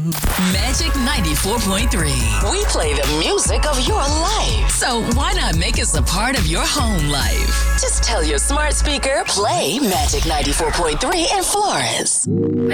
Magic 94.3. We play the music of your life. So why not make us a part of your home life? Just tell your smart speaker, play Magic 94.3 in Florence.